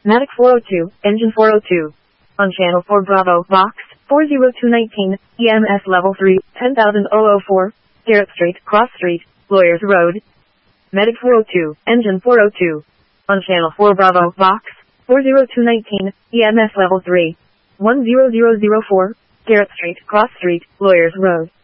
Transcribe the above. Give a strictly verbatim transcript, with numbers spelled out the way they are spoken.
Matic four oh two, engine four oh two. On channel four Bravo, box, four oh two nineteen, E M S level three, ten thousand four, Garrett Street, Cross Street, Lawyers Road. Medic four oh two, engine four oh two. On channel four Bravo, box, four oh two nineteen, E M S level three, one zero zero zero four, Garrett Street, Cross Street, Lawyers Road.